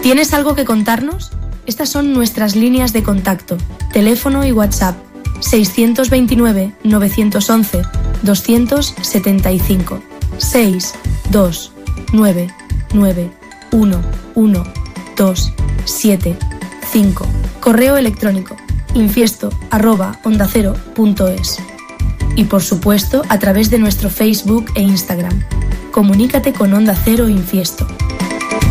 ¿Tienes algo que contarnos? Estas son nuestras líneas de contacto, teléfono y WhatsApp 629 911 275 629 911 275. Correo electrónico infiesto@ondacero.es. Y por supuesto a través de nuestro Facebook e Instagram. Comunícate con Onda Cero Infiesto.